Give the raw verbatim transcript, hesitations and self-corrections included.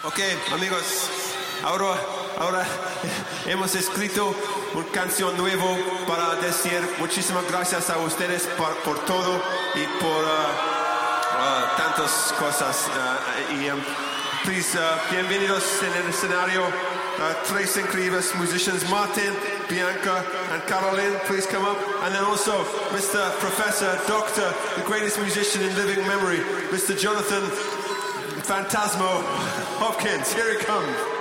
Ok, amigos, ahora, ahora hemos escrito una canción nueva para decir muchísimas gracias a ustedes por, por todo y por uh, uh, tantas cosas. Uh, y um, please, uh, bienvenidos en el escenario, uh, tres increíbles musicians, Martin, Bianca, and Caroline. Please come up. And then also Mister Professor, Doctor, the greatest musician in living memory, Mister Jonathan Phantasmo Hopkins. Here he comes.